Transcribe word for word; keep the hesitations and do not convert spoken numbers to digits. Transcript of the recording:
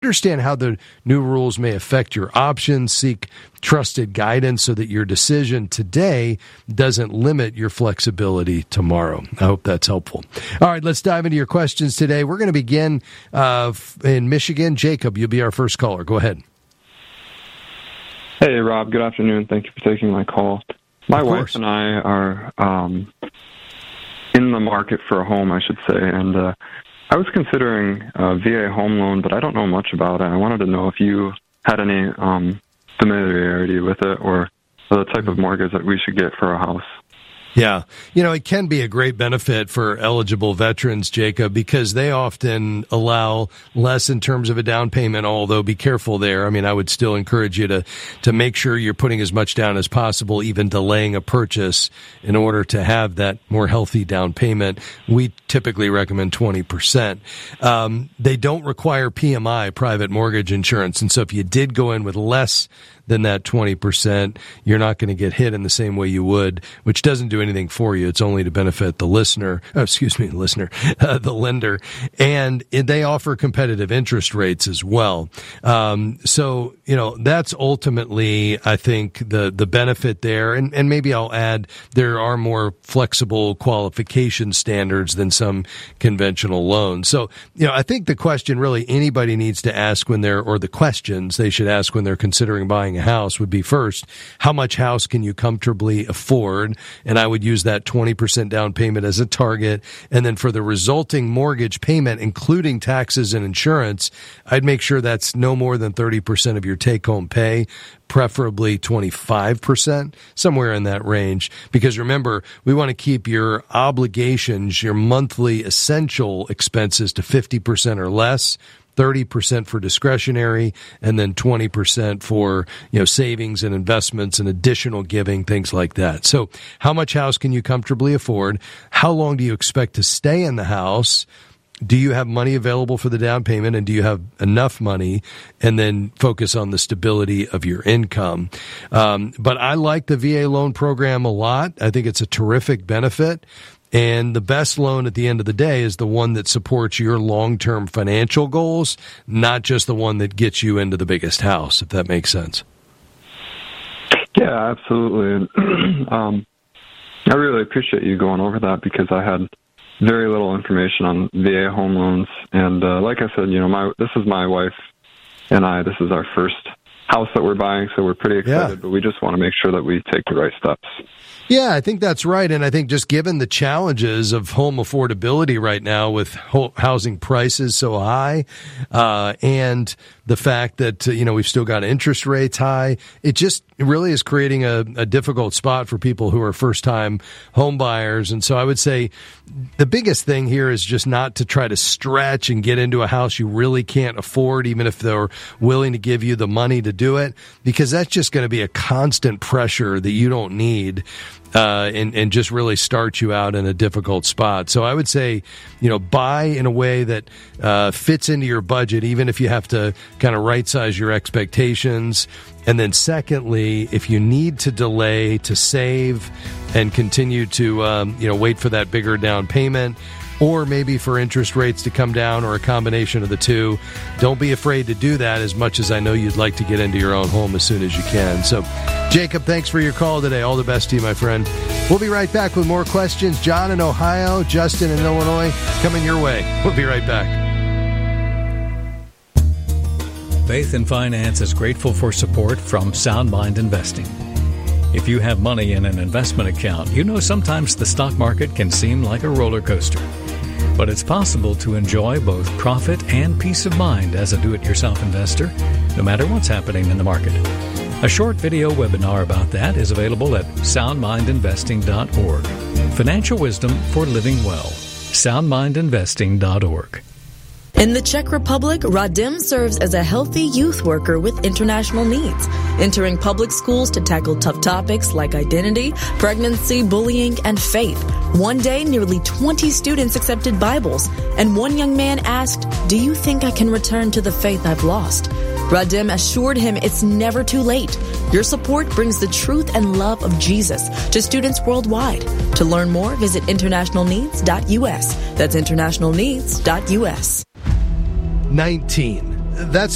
understand how the new rules may affect your options. Seek trusted guidance so that your decision today doesn't limit your flexibility tomorrow. I hope that's helpful. All right, let's dive into your questions today. We're going to begin uh, in Michigan. Jacob, you'll be our first caller. Go ahead. Hey, Rob. Good afternoon. Thank you for taking my call. My wife and I are um, in the market for a home, I should say, and uh, I was considering a V A home loan, but I don't know much about it. I wanted to know if you had any um, familiarity with it or the type of mortgage that we should get for a house. Yeah. You know, it can be a great benefit for eligible veterans, Jacob, because they often allow less in terms of a down payment, although be careful there. I mean, I would still encourage you to, to make sure you're putting as much down as possible, even delaying a purchase in order to have that more healthy down payment. We typically recommend twenty percent. Um, they don't require P M I, private mortgage insurance. And so if you did go in with less than that twenty percent, you're not going to get hit in the same way you would, which doesn't do anything for you. It's only to benefit the listener, oh, excuse me, the listener, uh, the lender. And they offer competitive interest rates as well. Um, so, you know, that's ultimately, I think, the, the benefit there. And, and maybe I'll add, there are more flexible qualification standards than some conventional loans. So, you know, I think the question really anybody needs to ask when they're, or the questions they should ask when they're considering buying a house would be, first, how much house can you comfortably afford? And I would use that twenty percent down payment as a target. And then for the resulting mortgage payment, including taxes and insurance, I'd make sure that's no more than thirty percent of your take-home pay, preferably twenty-five percent, somewhere in that range. Because remember, we want to keep your obligations, your monthly essential expenses to fifty percent or less, thirty percent for discretionary, and then twenty percent for, you know, savings and investments and additional giving, things like that. So how much house can you comfortably afford? How long do you expect to stay in the house? Do you have money available for the down payment, and do you have enough money? And then focus on the stability of your income. Um, but I like the V A loan program a lot. I think it's a terrific benefit. And the best loan at the end of the day is the one that supports your long-term financial goals, not just the one that gets you into the biggest house, if that makes sense. Yeah, absolutely. um, I really appreciate you going over that because I had very little information on V A home loans. And uh, like I said, you know, my this is my wife and I. This is our first house that we're buying, so we're pretty excited, yeah. But we just want to make sure that we take the right steps. Yeah, I think that's right. And I think just given the challenges of home affordability right now with ho- housing prices so high, uh, and the fact that, uh, you know, we've still got interest rates high, it just really is creating a, a difficult spot for people who are first-time home buyers. And so I would say the biggest thing here is just not to try to stretch and get into a house you really can't afford, even if they're willing to give you the money to do it, because that's just going to be a constant pressure that you don't need. Uh, and, and just really start you out in a difficult spot. So I would say, you know, buy in a way that uh, fits into your budget, even if you have to kind of right-size your expectations. And then secondly, if you need to delay to save and continue to, um, you know, wait for that bigger down payment, or maybe for interest rates to come down, or a combination of the two, don't be afraid to do that, as much as I know you'd like to get into your own home as soon as you can. So, Jacob, thanks for your call today. All the best to you, my friend. We'll be right back with more questions. John in Ohio, Justin in Illinois, coming your way. We'll be right back. Faith and Finance is grateful for support from Sound Mind Investing. If you have money in an investment account, you know sometimes the stock market can seem like a roller coaster. But it's possible to enjoy both profit and peace of mind as a do-it-yourself investor, no matter what's happening in the market. A short video webinar about that is available at sound mind investing dot org. Financial wisdom for living well. sound mind investing dot org. In the Czech Republic, Radim serves as a healthy youth worker with international needs, entering public schools to tackle tough topics like identity, pregnancy, bullying, and faith. One day, nearly twenty students accepted Bibles, and one young man asked, "Do you think I can return to the faith I've lost?" Radim assured him it's never too late. Your support brings the truth and love of Jesus to students worldwide. To learn more, visit international needs dot u s. That's international needs dot u s. nineteen. That's